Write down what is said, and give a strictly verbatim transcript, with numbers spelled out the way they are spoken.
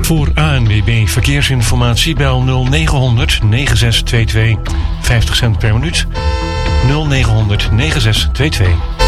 Voor A N W B Verkeersinformatie bel nul negen negen zes twee twee. vijftig cent per minuut. nul negen negen zes twee twee.